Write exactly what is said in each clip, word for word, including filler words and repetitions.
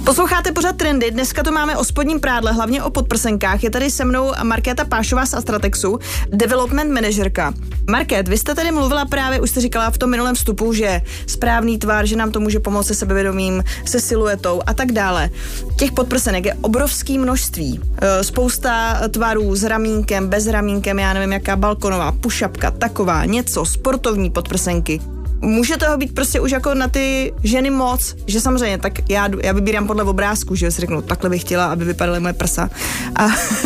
Posloucháte pořád Trendy, dneska to máme o spodním prádle, hlavně o podprsenkách. Je tady se mnou Markéta Pášová z Astratexu, development manažerka. Markét, vy jste tady mluvila právě, už jste říkala v tom minulém vstupu, že správný tvar, že nám to může pomoct se sebevědomím, se siluetou a tak dále. Těch podprsenek je obrovské množství. Spousta tvarů s ramínkem, bez ramínkem, já nevím, jaká balkonová, pušapka, taková, něco, sportovní podprsenky. Může toho být prostě už jako na ty ženy moc, že samozřejmě, tak já, já vybírám podle obrázku, že si řeknu, takhle bych chtěla, aby vypadaly moje prsa. A,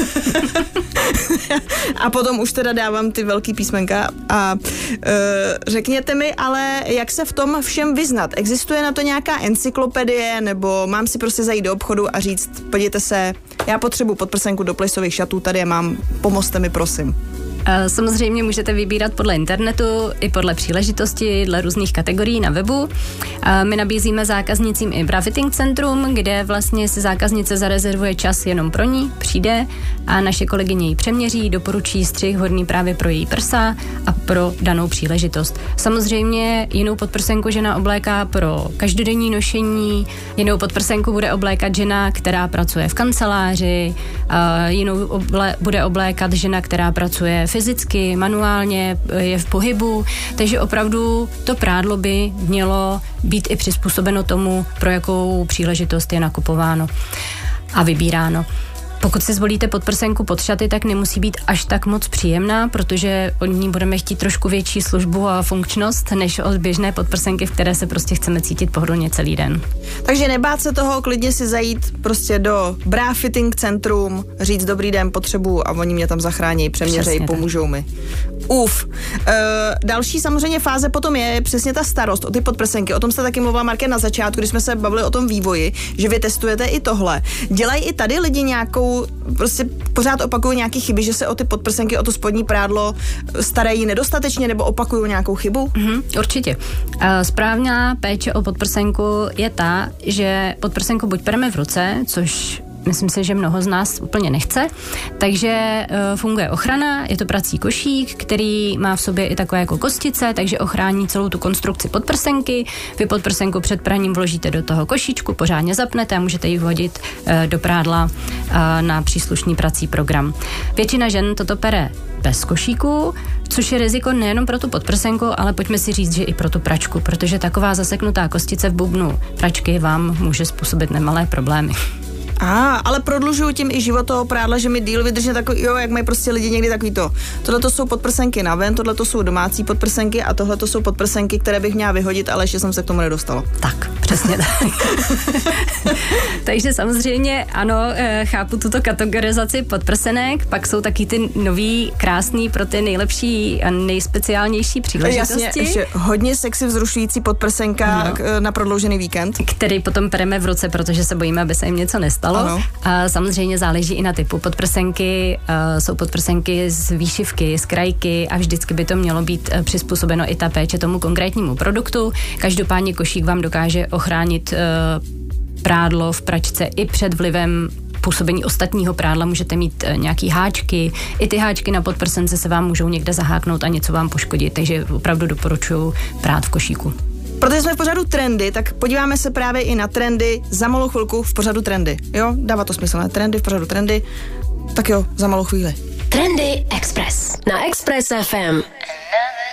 a potom už teda dávám ty velký písmenka a uh, řekněte mi, ale jak se v tom všem vyznat? Existuje na to nějaká encyklopedie, nebo mám si prostě zajít do obchodu a říct, podívejte se, já potřebuji podprsenku do plesových šatů, tady je mám, pomozte mi, prosím. Samozřejmě můžete vybírat podle internetu i podle příležitosti, dle různých kategorií na webu. My nabízíme zákaznicím i bra-fitting centrum, kde vlastně si zákaznice zarezervuje čas jenom pro ní, přijde a naše kolegyně ji přeměří, doporučí střih vhodný právě pro její prsa a pro danou příležitost. Samozřejmě jinou podprsenku žena obléká pro každodenní nošení, jinou podprsenku bude oblékat žena, která pracuje v kanceláři, jinou oble- bude oblékat žena, která pracuje fyzicky, manuálně, je v pohybu, takže opravdu to prádlo by mělo být i přizpůsobeno tomu, pro jakou příležitost je nakupováno a vybíráno. Pokud si zvolíte podprsenku pod šaty, tak nemusí být až tak moc příjemná, protože od ní budeme chtít trošku větší službu a funkčnost, než od běžné podprsenky, v které se prostě chceme cítit pohodlně celý den. Takže nebát se toho, klidně si zajít prostě do bra fitting centrum, říct dobrý den, potřebuju a oni mě tam zachrání, přeměřejí, pomůžou mi. Uf. E, další samozřejmě fáze potom je přesně ta starost o ty podprsenky. O tom jste taky mluvila, Marké, na začátku, když jsme se bavili o tom vývoji, že vy testujete i tohle. Dělají i tady lidi nějakou, prostě pořád opakují nějaké chyby, že se o ty podprsenky, o to spodní prádlo starají nedostatečně nebo opakují nějakou chybu? Mm, určitě. Správná péče o podprsenku je ta, že podprsenku buď bereme v ruce, což myslím si, že mnoho z nás úplně nechce. Takže uh, funguje ochrana, je to prací košík, který má v sobě i takové jako kostice, takže ochrání celou tu konstrukci podprsenky. Vy podprsenku před praním vložíte do toho košíčku, pořádně zapnete a můžete ji vhodit uh, do prádla uh, na příslušný prací program. Většina žen toto pere bez košíku, což je riziko nejenom pro tu podprsenku, ale pojďme si říct, že i pro tu pračku, protože taková zaseknutá kostice v bubnu pračky vám může způsobit nemalé problémy. A, ale prodlužuju tím i život toho prádla, že mi díl vydrží takový, jo, jak mají prostě lidi někdy takový to. Tohle to jsou podprsenky na ven, tohle to jsou domácí podprsenky a tohle to jsou podprsenky, které bych měla vyhodit, ale ještě jsem se k tomu nedostala. Tak, přesně tak. Takže samozřejmě, ano, chápu tuto kategorizaci podprsenek, pak jsou taky ty nový, krásný pro ty nejlepší a nejspeciálnější příležitosti. Jasně, ještě hodně sexy vzrušující podprsenka no. na prodloužený víkend. Který potom pereme v ruce, protože se bojíme, aby se jim něco nestalo. Ano. A samozřejmě záleží i na typu podprsenky. Uh, jsou podprsenky z výšivky, z krajky a vždycky by to mělo být uh, přizpůsobeno i ta péče tomu konkrétnímu produktu. Každopádně košík vám dokáže ochránit uh, prádlo v pračce i před vlivem působení ostatního prádla. Můžete mít uh, nějaký háčky. I ty háčky na podprsence se vám můžou někde zaháknout a něco vám poškodit, takže opravdu doporučuji prát v košíku. Protože jsme v pořadu Trendy, tak podíváme se právě i na trendy za malou chvilku v pořadu Trendy. Jo, dává to smysl, ne? Trendy v pořadu Trendy. Tak jo, za malou chvíli. Trendy Express na Express F M.